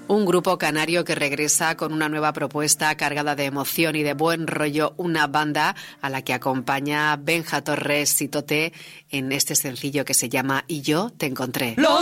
Un grupo canario que regresa con una nueva propuesta cargada de emoción y de buen rollo, una banda a la que acompaña Benja Torres y Toté en este sencillo que se llama Y yo te encontré.